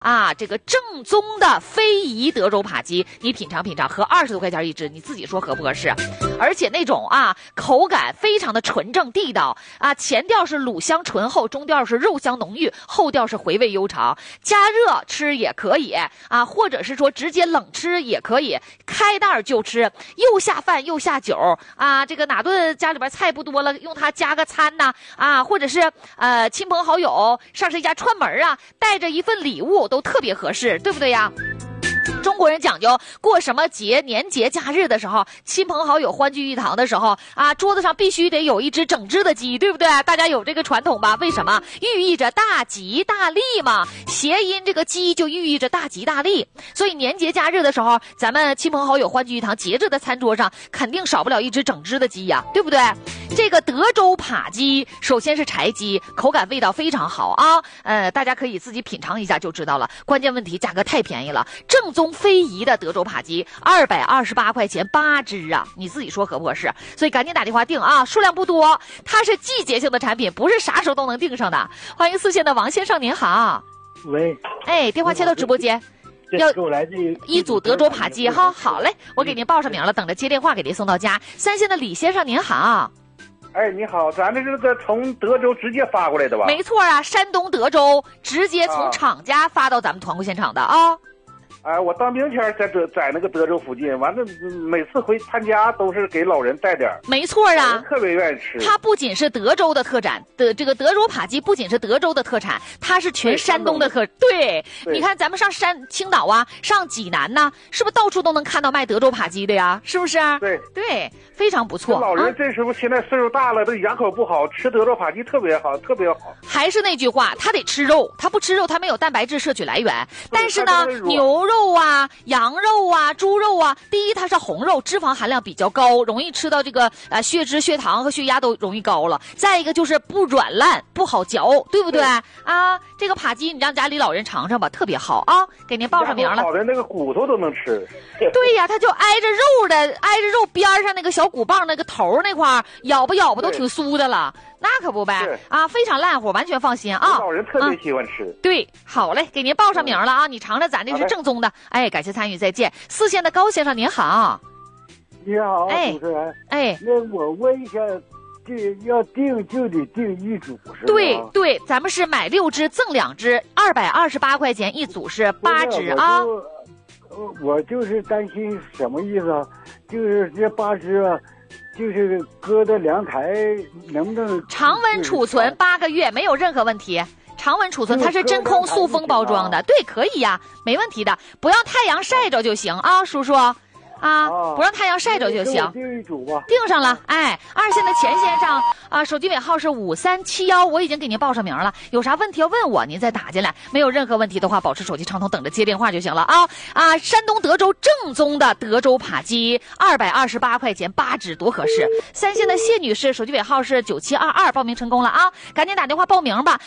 啊，这个正宗的非遗德州扒鸡，你品尝品尝，合20多块钱一只，你自己说合不合适？而且那种啊，口感非常的纯正地道啊，前调是卤香醇厚，中调是肉香浓郁，后调是回味悠长。加热吃也可以啊，或者是说直接冷吃也可以，开袋就吃，又下饭又下酒啊。这个哪顿家里边菜不多了，用它加个餐呐啊，或者是亲朋好友上谁家串门啊，带着一份礼物都特别合适，对不对呀？中国人讲究过什么节、年节、假日的时候，亲朋好友欢聚一堂的时候啊，桌子上必须得有一只整只的鸡，对不对？大家有这个传统吧？为什么？寓意着大吉大利嘛，谐音这个鸡就寓意着大吉大利。所以年节假日的时候，咱们亲朋好友欢聚一堂，节日的餐桌上肯定少不了一只整只的鸡呀，对不对？这个德州扒鸡首先是柴鸡，口感味道非常好啊，大家可以自己品尝一下就知道了。关键问题价格太便宜了，正宗非遗的德州扒鸡228块钱8只啊，你自己说合不合适？所以赶紧打电话订啊，数量不多，它是季节性的产品，不是啥时候都能订上的。欢迎4线的王先生，您好。 喂， 哎，电话切到直播间。要一组德州扒鸡哈，好嘞，我给您报上名了，等着接电话给您送到家。3线的李先生您好。 哎，你好，咱这是个从德州直接发过来的吧？ 没错啊，山东德州直接从厂家发到咱们团购现场的啊。 哎，我当兵前在那个德州附近，完了每次回参加都是给老人带点。没错啊，特别愿意吃。 它不仅是德州的特产的，这个德州扒鸡不仅是德州的特产，它是全山东的特。对，你看咱们上青岛啊，上济南呐，是不是到处都能看到卖德州扒鸡的呀？是不是？对，非常不错。 老人这时候现在岁数大了，都牙口不好，吃德州扒鸡特别好，特别好。 还是那句话，他得吃肉，他不吃肉，他没有蛋白质摄取来源。但是呢，牛肉啊、羊肉啊、猪肉啊，第一它是红肉，脂肪含量比较高，容易吃到这个血脂、血糖和血压都容易高了。再一个就是不软烂，不好嚼，对不对啊？这个扒鸡你让家里老人尝尝吧，特别好啊，给您报上名了。 好的那个骨头都能吃。 对呀，它就挨着肉边上那个小骨棒那个头那块咬吧都挺酥的了。那可不呗啊，非常烂乎，完全放心啊。 老人特别喜欢吃。 对，好嘞，给您报上名了啊，你尝尝咱这是正宗的。哎，感谢参与，再见。4线的高先生您好。 你好，主持人。 哎， 那我问一下，这要订就得订一组是吧？ 对，咱们是买6只赠2只，228块钱一组是8只啊。 我就是担心什么意思啊？就是这8只啊。就是搁到凉台能不能常温储存8个月没有任何问题，常温储存它是真空塑封包装的，对，可以呀，没问题的，不让太阳晒着就行啊，叔叔啊，不让太阳晒着就行。 订一组吧， 订上了。哎，2线的钱先生啊，手机尾号是5371，我已经给您报上名了。有啥问题要问我，您再打进来。没有任何问题的话，保持手机畅通，等着接电话就行了啊！山东德州正宗的德州扒鸡，228块钱8只，多合适。3线的谢女士，手机尾号是9722，报名成功了啊！赶紧打电话报名吧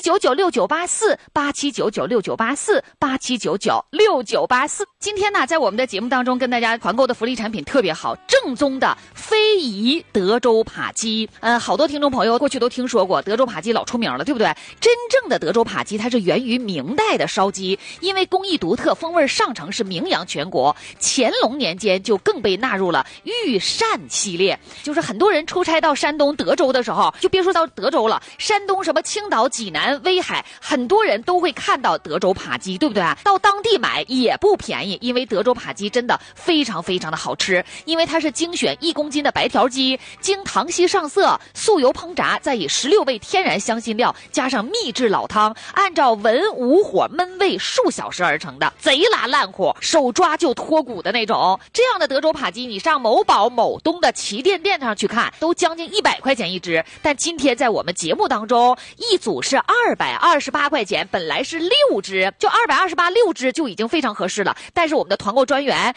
，87996984，87996984，87996984。今天呢，在我们的节目当中跟大家团购的福利产品特别好，正宗的非遗德州扒鸡。好多听众朋友过去都听说过德州扒鸡，老出名了，对不对？真正的德州扒鸡它是源于明代的烧鸡，因为工艺独特，风味上乘，是名扬全国。乾隆年间就更被纳入了御膳系列，就是很多人出差到山东德州的时候，就别说到德州了，山东什么青岛、济南、威海，很多人都会看到德州扒鸡，对不对？到当地买也不便宜，因为德州扒鸡真的非常非常的好吃，因为它是精选1公斤的白条鸡，经糖稀上色，素油烹炸，再以16味天然香辛料加上秘制老汤，按照文武火焖煨数小时而成的，贼拉烂乎，手抓就脱骨的那种。这样的德州扒鸡，你上某宝、某东的旗舰店上去看，都将近100块钱一只。但今天在我们节目当中，一组是228块钱，本来是6只，就228 6只就已经非常合适了。但是我们的团购专员为了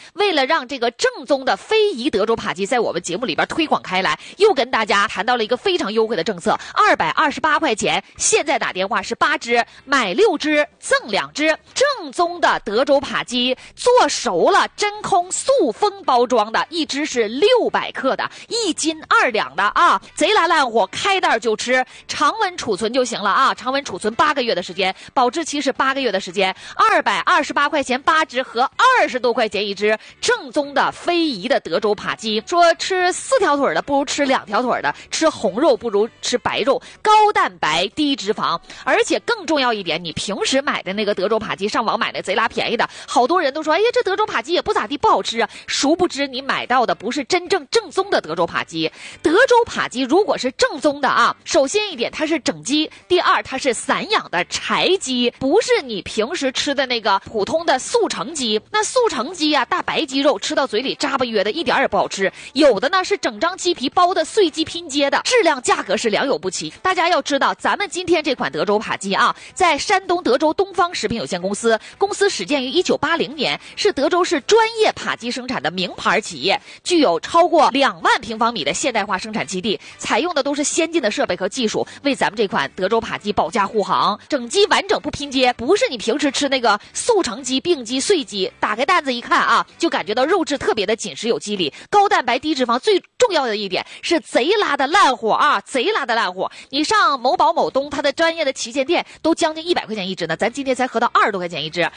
让这个正宗的非遗德州扒鸡在我们节目里边推广开来，又跟大家谈到了一个非常优惠的政策，228块钱，现在打电话是8只，买6只赠2只，正宗的德州扒鸡，做熟了真空塑封包装的，1只是600克的，1斤2两的啊，贼拉烂货，开袋就吃，常温储存就行了啊，常温储存8个月的时间，保质期是8个月的时间，228块钱8只和20多块钱1只，正宗的非遗的德州扒鸡。说吃4条腿的不如吃2条腿的，吃红肉不如吃白肉，高蛋白低脂肪，而且更重要一点，你平时买的那个德州扒鸡，上网买的贼拉便宜的，好多人都说，哎呀，这德州扒鸡也不咋地，不好吃啊。殊不知你买到的不是真正正宗的德州扒鸡。德州扒鸡如果是正宗的啊，首先一点它是整鸡，第二它是散养的柴鸡，不是你平时吃的那个普通的速成鸡。那速成鸡啊，大白鸡肉吃到嘴里扎巴约的，一点也不好吃。有的呢是整张鸡皮包的碎鸡拼接的，质量价格是良莠不齐。大家要知道，咱们今天这款德州扒鸡啊，在山东德州东方食品有限公司，公司始建于1980年，是德州市专业扒鸡生产的名牌企业，具有超过2万平方米的现代化生产基地，采用的都是先进的设备和技术，为咱们这款德州扒鸡保驾护航。整鸡完整不拼接，不是你平时吃那个速成鸡、并鸡、碎鸡，打开担子一看啊，就感觉到肉质特别的紧实有肌理，高蛋白低脂肪，最重要的一点是贼拉的烂货啊，贼拉的烂货。你上某宝某东它的专业的旗舰店都将近100块钱1只呢，咱今天才合到20多块钱1只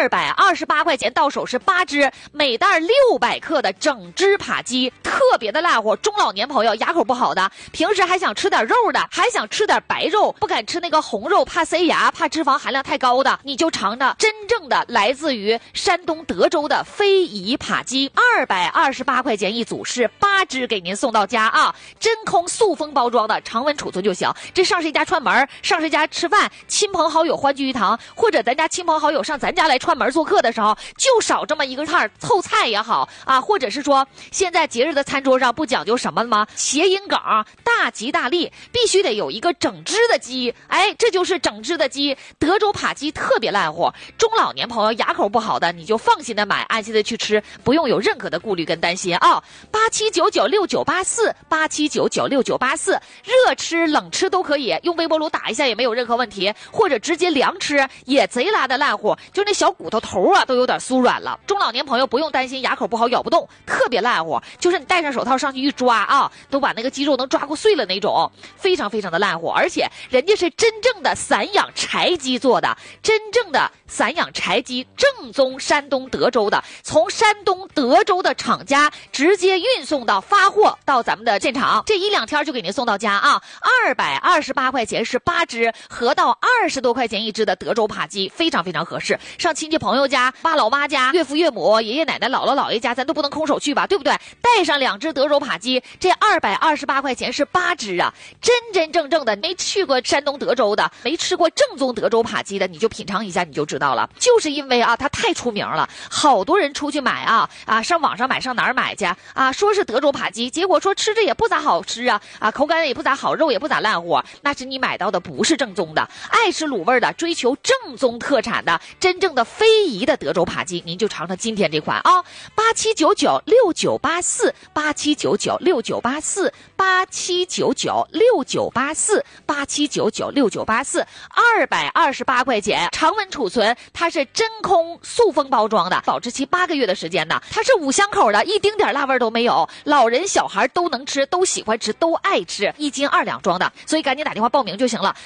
，228块钱到手是8只，每袋600克的整只扒鸡，特别的烂货。中老年朋友牙口不好的，平时还想吃点肉的，还想吃点白肉，不敢吃那个红肉，怕塞牙，怕脂肪含量太高的，你就尝尝真正的来自于山东德州的非遗扒鸡，228块钱1组，是8只给您送到家啊，真空塑封包装的，常温储存就行。这上谁家串门，上谁家吃饭，亲朋好友欢聚一堂，或者咱家亲朋好友上咱家来串门做客的时候，就少这么一个菜，凑菜也好啊，或者是说现在节日的餐桌上不讲究什么了吗？谐音梗，大吉大利，必须得有一个整只的鸡，哎，这就是整只的鸡。德州扒鸡特别烂货，中老年朋友牙口不好的，你就放心的买，安心的去吃，不用有任何的顾虑跟担心啊。87996984，87996984，热吃冷吃都可以，用微波炉打一下也没有任何问题，或者直接凉吃也贼拉的烂货，就那小骨头头啊都有点酥软了。中老年朋友不用担心牙口不好咬不动，特别烂货，就是你戴上手套上去一抓啊，都把那个鸡肉能抓过碎了那种，非常非常的烂货。而且人家是真正的散养柴鸡做的，真正的散养柴鸡，正宗山东德州的，从山东德州的厂家直接运送到发货到咱们的现场，这1-2天就给您送到家啊。228块钱是8只，合到20多块钱1只的德州扒鸡，非常非常合适。上亲戚朋友家、爸老妈家、岳父岳母、爷爷奶奶、姥姥姥爷家，咱都不能空手去吧，对不对？带上2只德州扒鸡，这228块钱是8只啊，真真正正的没去过山东德州的，没吃过正宗德州扒鸡的，你就品尝一下你就知道了。就是因为啊它太出名了，好多人出去买啊上网上买，上哪儿买去啊，说是德州扒鸡，结果说吃着也不咋好吃啊，口感也不咋好，肉也不咋烂货，那是你买到的不是正宗的。爱吃卤味的，追求正宗特产的，真正的非遗的德州扒鸡，您就尝尝今天这款啊，87996984，87996984，87996984，228块钱，常温储存，它是真空塑封包装的，保质期8个月的时间呢，它是5香口的，一丁点辣味都没有，老人小孩都能吃，都喜欢吃，都爱吃，1斤2两装的，所以赶紧打电话报名就行了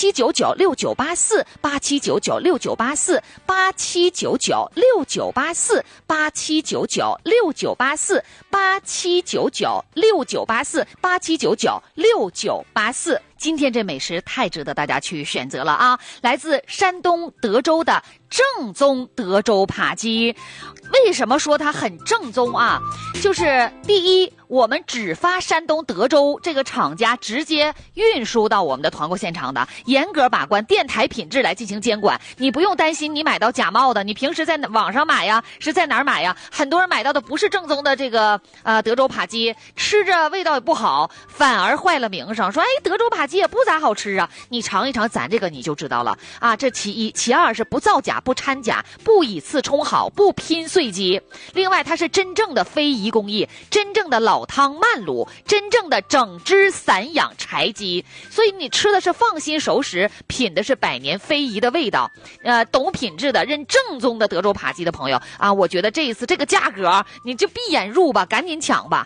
，87996984，87996984，87996984，87996984。今天这美食太值得大家去选择了啊！来自山东德州的正宗德州扒鸡，为什么说它很正宗啊？就是第一， 我们只发山东德州这个厂家直接运输到我们的团购现场的，严格把关，电台品质来进行监管。你不用担心你买到假冒的，你平时在网上买呀，是在哪儿买呀？很多人买到的不是正宗的这个德州扒鸡，吃着味道也不好，反而坏了名声。说德州扒鸡也不咋好吃啊，你尝一尝咱这个你就知道了啊。这其一，其二是不造假、不掺假、不以次充好、不拼碎鸡。另外，它是真正的非遗工艺，真正的老汤慢卤，真正的整只散养柴鸡，所以你吃的是放心熟食，品的是百年非遗的味道。懂品质的、认正宗的德州扒鸡的朋友啊，我觉得这一次这个价格你就闭眼入吧，赶紧抢吧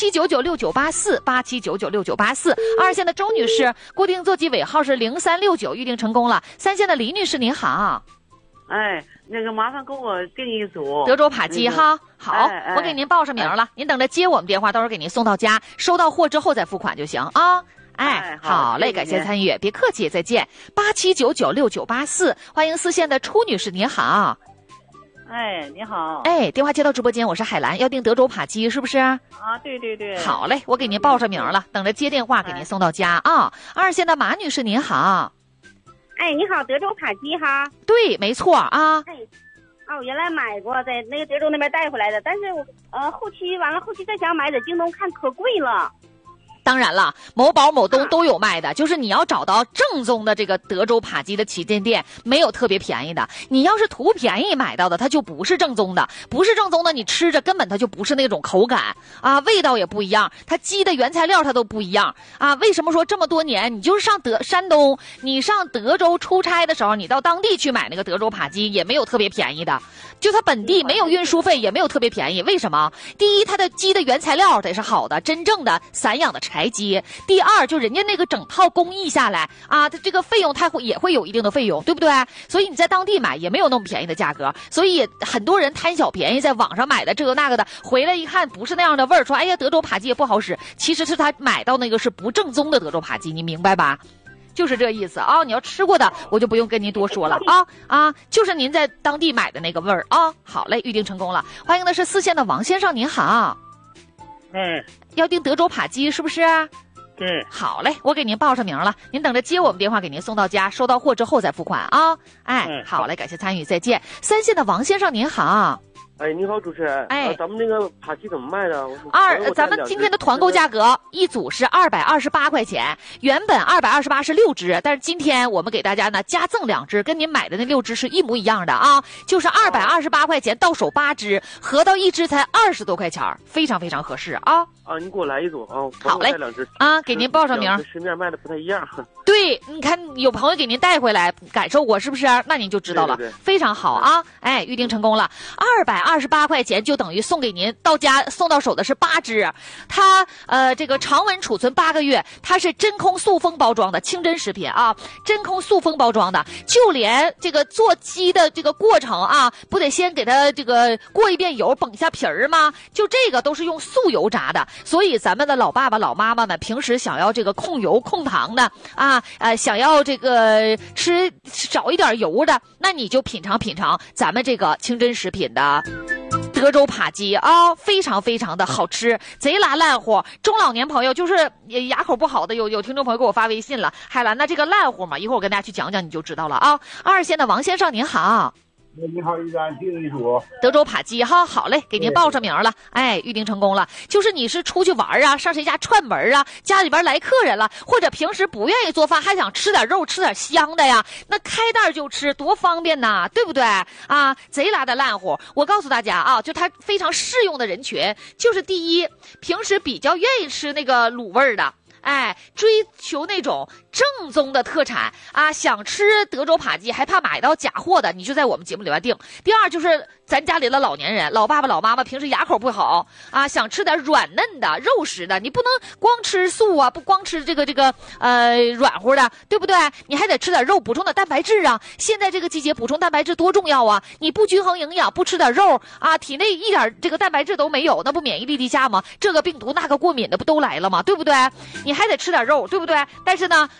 ！87996984，87996984。2线的周女士固定座机尾号是0369，预定成功了。3线的李女士您好。 那个麻烦给你一组德州扒鸡哈，好，我给您报上名了，您等着接我们电话，到时候给您送到家，收到货之后再付款就行啊。好嘞，感谢参与，别客气，再见。87996984，欢迎4线的初女士您好。 你好。 电话接到直播间，我是海兰，要订德州扒鸡是不是？ 对。 好嘞，我给您报上名了，等着接电话给您送到家啊。2线的马女士您好。 你好，德州扒鸡哈。 对，没错啊。 我原来买过，在那个德州那边带回来的，但是后期再想买，在京东看可贵了。 当然了，某宝某东都有卖的，就是你要找到正宗的这个德州扒鸡的旗舰店，没有特别便宜的。你要是图便宜买到的，它就不是正宗的，不是正宗的，你吃着根本它就不是那种口感啊，味道也不一样，它鸡的原材料它都不一样啊。为什么说这么多年，你就是上山东，你上德州出差的时候，你到当地去买那个德州扒鸡也没有特别便宜的，就它本地没有运输费，也没有特别便宜。为什么？第一，它的鸡的原材料得是好的，真正的散养的柴鸡。第二，就人家那个整套工艺下来啊，它这个费用它也会有一定的费用，对不对？所以你在当地买也没有那么便宜的价格，所以很多人贪小便宜，在网上买的这个那个的，回来一看不是那样的味儿，说哎呀德州扒鸡也不好使，其实是他买到那个是不正宗的德州扒鸡，你明白吧？就是这意思啊！你要吃过的，我就不用跟您多说了啊！就是您在当地买的那个味儿啊！好嘞，预定成功了。欢迎的是4线的王先生，您好。要订德州扒鸡是不是？ 对。 好嘞，我给您报上名了，您等着接我们电话，给您送到家，收到货之后再付款啊！好嘞，感谢参与，再见。3线的王先生，您好。 你好，主持人。咱们那个扒鸡怎么卖的？ 咱们今天的团购价格一组是228块钱，原本228是6只，但是今天我们给大家呢加赠2只，跟您买的那6只是一模一样的啊，就是228块钱到手8只，合到一只才20多块钱，非常非常合适啊！ 你给我来一组啊！ 好嘞，给您报上名。 市面卖的不太一样。 对，你看有朋友给您带回来，感受过是不是？那您就知道了， 对， 非常好啊！预定成功了，228块钱就等于送给您到家送到手的是8只，它这个常温储存8个月，它是真空塑封包装的清真食品啊，真空塑封包装的，就连这个做鸡的这个过程啊，不得先给它这个过一遍油，崩下皮儿吗？就这个都是用素油炸的，所以咱们的老爸爸老妈妈们平时想要这个控油控糖的啊，想要这个吃少一点油的，那你就品尝品尝咱们这个清真食品的德州扒鸡啊，非常非常的好吃，贼拉烂乎。中老年朋友就是牙口不好的，有听众朋友给我发微信了，海兰的这个烂乎嘛，一会儿我跟大家去讲讲，你就知道了啊。2线的王先生您好。 你好，依然订一组德州扒鸡哈，好嘞，给您报上名了，预定成功了。就是你是出去玩啊，上谁家串门啊，家里边来客人了，或者平时不愿意做饭，还想吃点肉，吃点香的呀，那开袋就吃，多方便呐，对不对啊？贼拉的烂乎。我告诉大家啊，就它非常适用的人群，就是第一，平时比较愿意吃那个卤味的。追求那种正宗的特产啊，想吃德州扒鸡还怕买到假货的，你就在我们节目里边订。第二就是咱家里的老年人，老爸爸老妈妈平时牙口不好啊，想吃点软嫩的肉食的，你不能光吃素啊，不光吃这个软乎的，对不对？你还得吃点肉，补充点蛋白质啊。现在这个季节补充蛋白质多重要啊！你不均衡营养，不吃点肉啊，体内一点这个蛋白质都没有，那不免疫力低下吗？这个病毒那个过敏的不都来了吗？对不对？你还得吃点肉，对不对？但是呢，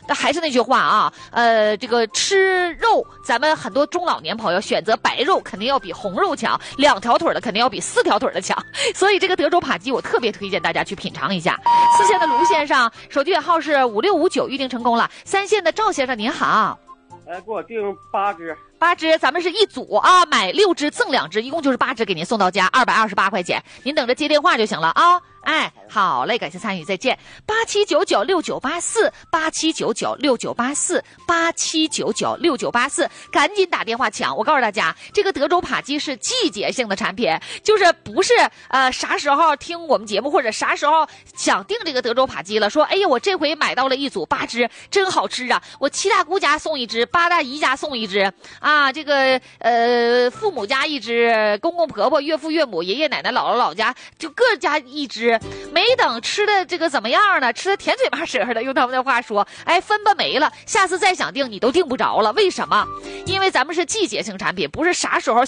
但还是那句话啊，这个吃肉，咱们很多中老年朋友选择白肉肯定要比红肉强，2条腿的肯定要比4条腿的强，所以这个德州扒鸡我特别推荐大家去品尝一下。4线的卢先生，手机尾号是5659，预定成功了。3线的赵先生您好， 给我订8只。 8只，咱们是一组啊，买6只赠2只，一共就是8只给您送到家，228块钱，您等着接电话就行了啊。哎，好嘞，感谢参与，再见。87996984，87996984，87996984，赶紧打电话抢！我告诉大家，这个德州扒鸡是季节性的产品，就是不是啥时候听我们节目或者啥时候想订这个德州扒鸡了，说哎呀我这回买到了一组8只，真好吃啊！我7大姑家送1只，8大姨家送1只啊，这个父母家1只，公公婆婆、岳父岳母、爷爷奶奶、姥姥姥家就各家1只。没等吃的这个怎么样呢？吃的甜嘴巴舌的，用他们的话说，哎，分吧没了，下次再想订你都订不着了。为什么？因为咱们是季节性产品，不是啥时候